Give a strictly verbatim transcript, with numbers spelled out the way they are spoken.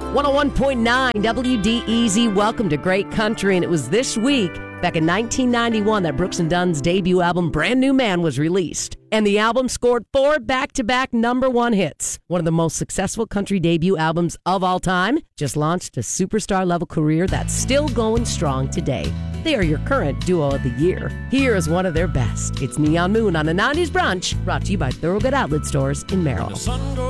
one oh one point nine W D E Z, welcome to Great Country. And it was this week, back in nineteen ninety-one, that Brooks and Dunn's debut album, Brand New Man, was released. And the album scored four back-to-back number one hits. One of the most successful country debut albums of all time. Just launched a superstar-level career that's still going strong today. They are your current duo of the year. Here is one of their best. It's Neon Moon on a nineties Brunch, brought to you by Thorogood Outlet Stores in Merrill.